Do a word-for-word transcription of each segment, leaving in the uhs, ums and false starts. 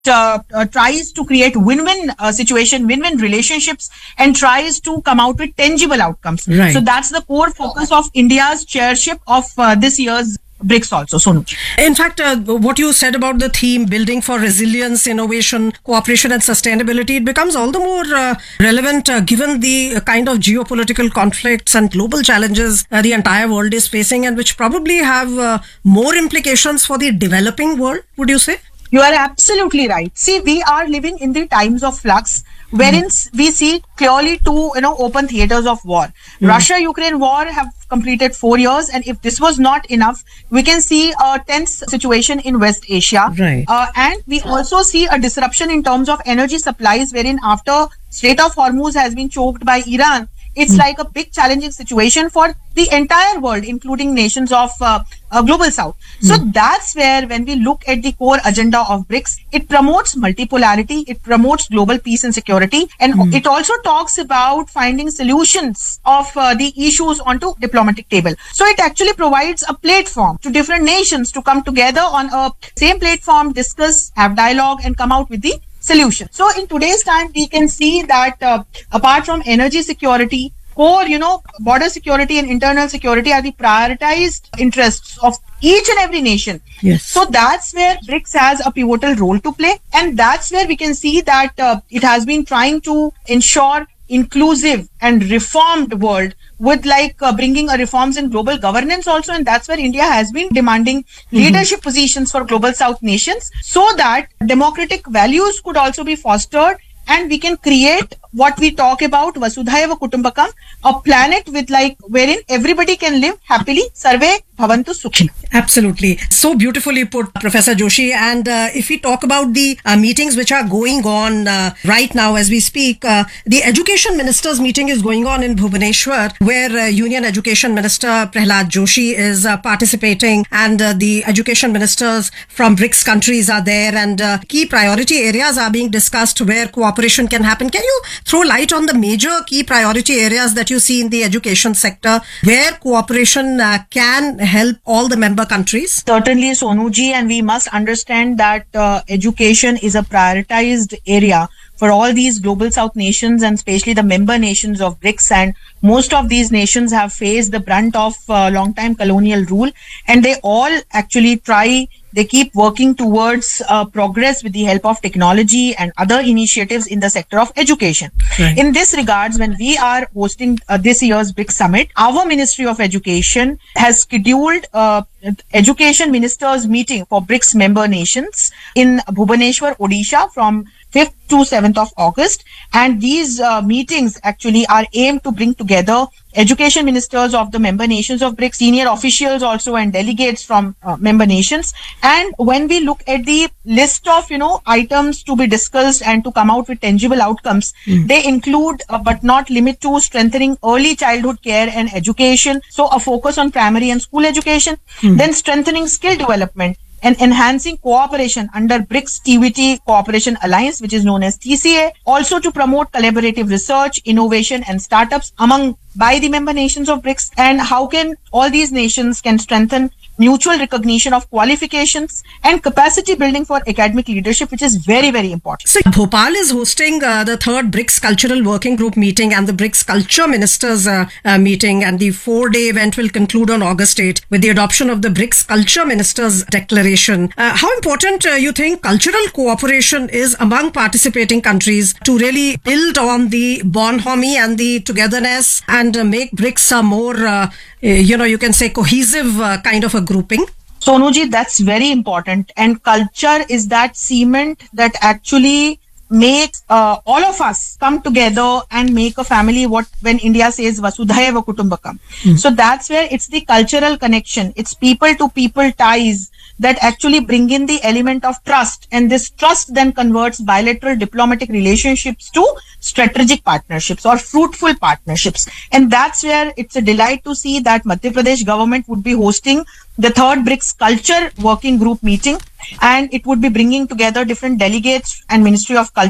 uh, uh, tries to create win-win uh, situation, win-win relationships, and tries to come out with tangible outcomes. Right. So that's the core focus of India's chairship of uh, this year's BRICS also, Sonu. In fact, uh, what you said about the theme building for resilience, innovation, cooperation and sustainability, it becomes all the more uh, relevant uh, given the kind of geopolitical conflicts and global challenges uh, the entire world is facing, and which probably have uh, more implications for the developing world, would you say? You are absolutely right. See, we are living in the times of flux, wherein mm. we see clearly two, you know, open theaters of war. Mm. Russia-Ukraine war have completed four years, and if this was not enough, we can see a tense situation in West Asia. Right. Uh, and we also see a disruption in terms of energy supplies, wherein after Strait of Hormuz has been choked by Iran, it's mm. like a big challenging situation for the entire world, including nations of uh, uh, global south. Mm. So that's where, when we look at the core agenda of BRICS, it promotes multipolarity, it promotes global peace and security, and mm. it also talks about finding solutions of uh, the issues onto diplomatic table. So it actually provides a platform to different nations to come together on a same platform, discuss, have dialogue, and come out with the solution. So in today's time, we can see that uh, apart from energy security, core, you know, border security and internal security are the prioritized interests of each and every nation. Yes. So that's where BRICS has a pivotal role to play. And that's where we can see that uh, it has been trying to ensure inclusive and reformed world with like uh, bringing a reforms in global governance also. And that's where India has been demanding mm-hmm. leadership positions for global south nations, so that democratic values could also be fostered, and we can create what we talk about Vasudhaiva Kutumbakam, a planet with like wherein everybody can live happily. Sarve Bhavantu Sukhina. Absolutely. So beautifully put, Professor Joshi. And uh, if we talk about the uh, meetings which are going on uh, right now as we speak, uh, the Education Ministers meeting is going on in Bhubaneswar, where uh, Union Education Minister Prahlad Joshi is uh, participating, and uh, the education ministers from BRICS countries are there, and uh, key priority areas are being discussed where cooperation can happen. Can you throw light on the major key priority areas that you see in the education sector where cooperation uh, can help all the member countries? Certainly, Sonuji, and we must understand that uh, education is a prioritized area for all these global south nations, and especially the member nations of BRICS. And most of these nations have faced the brunt of uh, long time colonial rule, and they all actually try They keep working towards uh, progress with the help of technology and other initiatives in the sector of education. Right. In this regards, when we are hosting uh, this year's BRICS Summit, our Ministry of Education has scheduled uh, education ministers meeting for BRICS member nations in Bhubaneswar, Odisha from fifth to seventh of August. And these uh, meetings actually are aimed to bring together education ministers of the member nations of BRICS, senior officials also, and delegates from uh, member nations. And when we look at the list of, you know, items to be discussed and to come out with tangible outcomes, mm. they include, uh, but not limit to, strengthening early childhood care and education. So a focus on primary and school education, mm. then strengthening skill development and enhancing cooperation under BRICS T V T Cooperation Alliance, which is known as T C A, also to promote collaborative research, innovation and startups among by the member nations of BRICS, and how can all these nations can strengthen mutual recognition of qualifications and capacity building for academic leadership, which is very, very important. So Bhopal is hosting uh, the third BRICS Cultural Working Group meeting and the BRICS Culture Ministers uh, uh, meeting, and the four-day event will conclude on August eighth with the adoption of the BRICS Culture Ministers Declaration. Uh, how important uh, you think cultural cooperation is among participating countries to really build on the bonhomie and the togetherness and uh, make BRICS a more, uh, you know, you can say cohesive uh, kind of a grouping? Sonuji, that's very important. And culture is that cement that actually makes uh, all of us come together and make a family, what when India says Vasudhaiva Kutumbakam. Mm. So that's where it's the cultural connection. It's people to people ties that actually bring in the element of trust. And this trust then converts bilateral diplomatic relationships to strategic partnerships or fruitful partnerships. And that's where it's a delight to see that Madhya Pradesh government would be hosting the third BRICS Culture Working Group meeting, and it would be bringing together different delegates and Ministry of Culture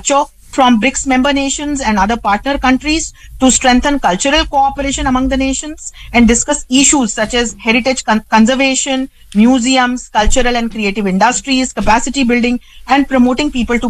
from BRICS member nations and other partner countries to strengthen cultural cooperation among the nations and discuss issues such as heritage con- conservation, museums, cultural and creative industries, capacity building, and promoting people to